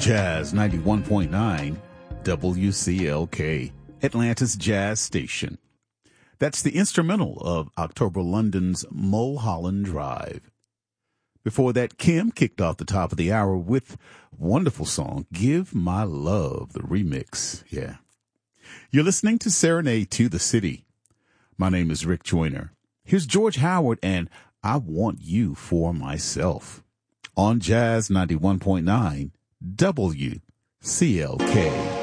Jazz 91.9 WCLK, Atlanta's Jazz Station. That's the instrumental of October London's Mulholland Drive. Before that, Kim kicked off the top of the hour with wonderful song, Give My Love, the remix. Yeah. You're listening to Serenade to the City. My name is Rick Joyner. Here's George Howard and I Want You for Myself on Jazz 91.9 WCLK.